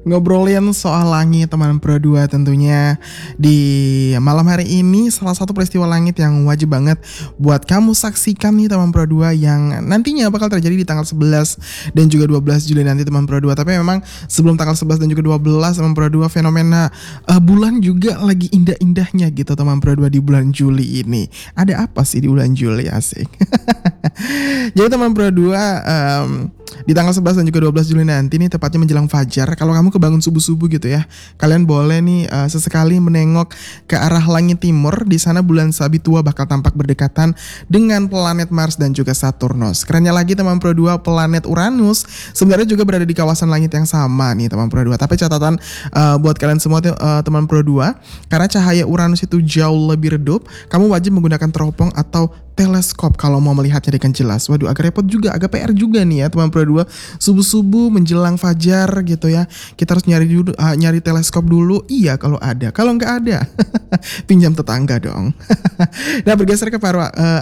Ngobrolin soal langit teman Pro 2 tentunya di malam hari ini salah satu peristiwa langit yang wajib banget buat kamu saksikan nih teman Pro 2 yang nantinya bakal terjadi di tanggal 11 dan juga 12 Juli nanti teman Pro 2. Tapi memang sebelum tanggal 11 dan juga 12 teman Pro 2 fenomena bulan juga lagi indah-indahnya gitu teman Pro 2 di bulan Juli ini. Ada apa sih di bulan Juli, asik. Jadi teman Pro 2 di tanggal 11 dan juga 12 Juli nanti nih tepatnya menjelang fajar, kalau kamu kebangun subuh-subuh gitu ya, kalian boleh nih sesekali menengok ke arah langit timur. Di sana bulan sabit tua bakal tampak berdekatan dengan planet Mars dan juga Saturnus. Kerennya lagi teman Pro 2, planet Uranus sebenarnya juga berada di kawasan langit yang sama nih teman Pro 2. Tapi catatan buat kalian semua teman Pro 2, karena cahaya Uranus itu jauh lebih redup, kamu wajib menggunakan teropong atau teleskop kalau mau melihatnya dengan jelas. Waduh, agak repot juga, agak PR juga nih ya teman Pro 2. Subuh-subuh menjelang fajar gitu ya, kita harus nyari teleskop dulu. Iya kalau ada, kalau nggak ada pinjam tetangga dong. Nah, bergeser ke